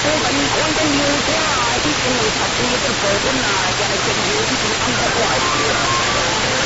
本看见牛家一定有他爹的本啊，将来真有一种安排怪事。